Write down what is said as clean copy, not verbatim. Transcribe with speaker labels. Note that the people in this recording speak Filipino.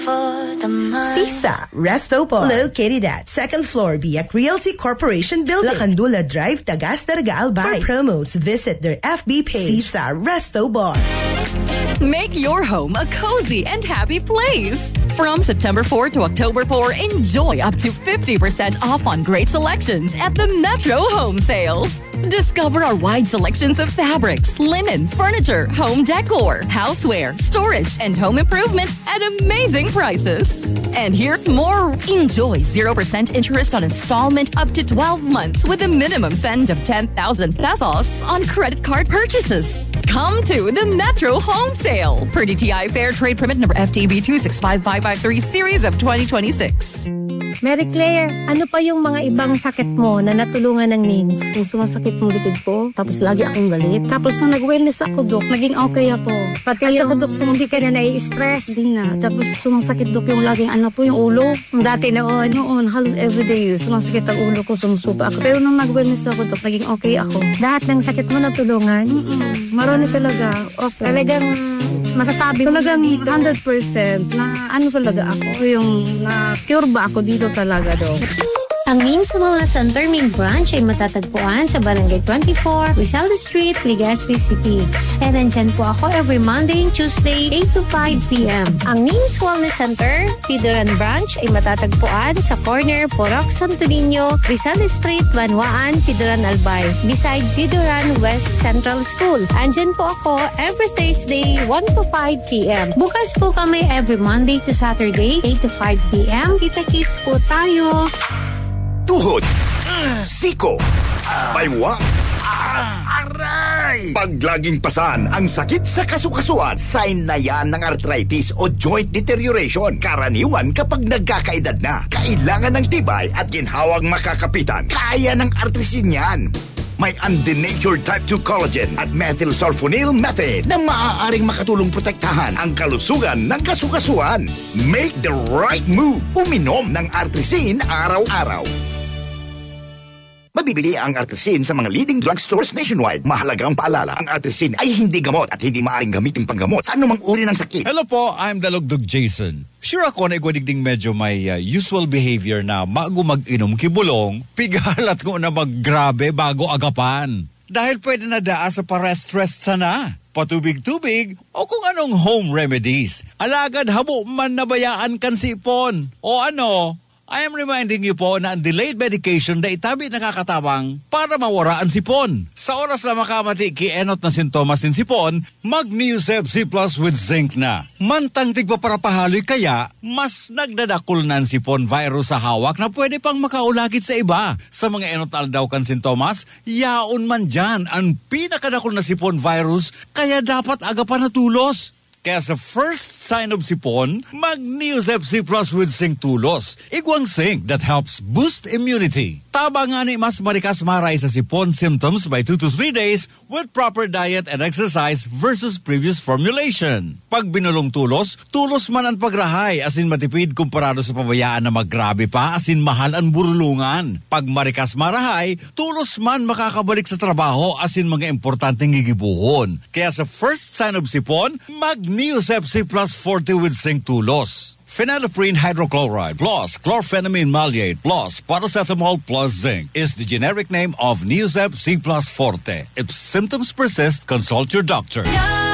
Speaker 1: Sisa Resto Bar, located at second floor Biak Realty Corporation Building, Lacandula Drive, Tagas, Darga, Albay. For promos, visit their FB page, Sisa Resto Bar.
Speaker 2: Make your home a cozy and happy place. From September 4 to October 4, enjoy up to 50% off on great selections at the Metro Home Sale. Discover our wide selections of fabrics, linen, furniture, home decor, houseware, storage, and home improvement at amazing prices. And here's more. Enjoy 0% interest on installment up to 12 months with a minimum spend of 10,000 pesos on credit card purchases. Come to the Metro Home Sale per DTI Fair Trade Permit number FTB 265553 series of 2026.
Speaker 3: Mary Claire, ano pa yung mga ibang sakit mo na natulungan ng NINS? Yung sumasakit mong likod ko, tapos lagi akong galit. Tapos nung nag-wellness ako, Dok, naging okay ako. Pati yung Dok, hindi ka na nai-stress. Hindi na. Tapos sumasakit, Dok, yung laging yung ulo. Dati noon, halos everyday sumasakit ang ulo ko, sumusupa ako. Pero nung nag-wellness ako, Dok, naging okay ako. Lahat ng sakit mo natulungan? Marami talaga. Okay. Talagang masasabi talagang 100% na talaga ako. Yung na-cure ba ako dito talaga, Dok.
Speaker 4: Ang NINS Wellness Center main branch ay matatagpuan sa Barangay 24, Rizal Street, Legazpi City. And nandyan po ako every Monday and Tuesday, 8 to 5 p.m. Ang NINS Wellness Center, Pidoran Branch ay matatagpuan sa corner Porac, Santo Niño, Rizal Street, Banwaan, Pidoran, Albay, beside Pidoran West Central School. Andyan po ako every Thursday, 1 to 5 p.m. Bukas po kami every Monday to Saturday, 8 to 5 p.m. Kita-kits po tayo.
Speaker 5: Tuhod, siko, baywang, aray! Pag laging pasan ang sakit sa kasukasuan, sign na yan ng arthritis o joint deterioration. Karaniwan kapag nagkakaedad na, kailangan ng tibay at ginhawang makakapitan. Kaya ng artrisin yan. May undenatured type 2 collagen at methylsulfonyl methane na maaaring makatulong protektahan ang kalusugan ng kasukasuan. Make the right move. Uminom ng artrisin araw-araw. Mabibili ang artrisin sa mga leading drugstores nationwide. Mahalagang paalala, ang artrisin ay hindi gamot at hindi maaaring gamitin panggamot sa anumang uri ng sakit.
Speaker 6: Hello po, I'm Dalugdog Jason. Sure ako na igwadigding medyo may usual behavior na mago mag-inom kibulong, pigalat ko na maggrabe bago agapan. Dahil pwede na daa sa pa-rest-rest sana. Patubig-tubig o kung anong home remedies. Alagad habo man nabayaan kan sipon. O ano, I am reminding you po na ang delayed medication na itabi nakakatabang para mawara ang sipon. Sa oras na makamati kienot na sintomas ng sipon, mag-Neosep C Plus with zinc na. Mantang tigpaparapahaloy kaya, mas nagdadakol na ang sipon virus sa hawak na pwede pang makaulagit sa iba. Sa mga enotal daw kan sintomas, yaon man dyan ang pinakadakol na sipon virus kaya dapat agapan na tulos. Kaya sa first sign of sipon, mag-Neosep C Plus with zinc tulos. Igwang zinc that helps boost immunity. Taba nga ni mas marikas maray sa sipon symptoms by 2 to 3 days with proper diet and exercise versus previous formulation. Pag binulong tulos, tulos man ang pagrahay asin matipid kumparado sa pabayaan na maggrabe pa asin mahal ang burulungan. Pag marikas marahay, tulos man makakabalik sa trabaho asin mga importanteng gigibuhon. Kaya sa first sign of sipon, mag-Neosep C Plus 40 with zinc tulos. Phenylephrine hydrochloride plus chlorphenamine maleate plus paracetamol plus zinc is the generic name of Neosep C Plus Forte. If symptoms persist, consult your doctor.